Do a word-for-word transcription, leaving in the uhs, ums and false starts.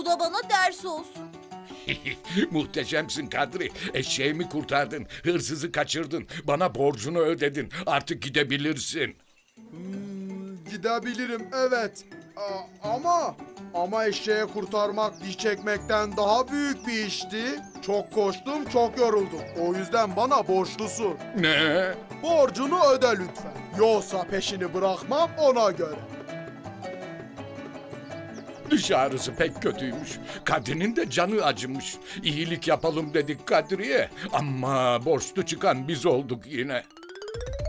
Bu da bana ders olsun. Muhteşemsin Kadri. Eşeğimi kurtardın, hırsızı kaçırdın, bana borcunu ödedin. Artık gidebilirsin. Hmm, gidebilirim evet. A- ama ama eşeği kurtarmak diş çekmekten daha büyük bir işti. Çok koştum, çok yoruldum. O yüzden bana borçlusun. Ne? Borcunu öde lütfen. Yoksa peşini bırakmam ona göre. Diş ağrısı pek kötüymüş. Kadri'nin de canı acımış. İyilik yapalım dedik Kadri'ye. Ama borçlu çıkan biz olduk yine.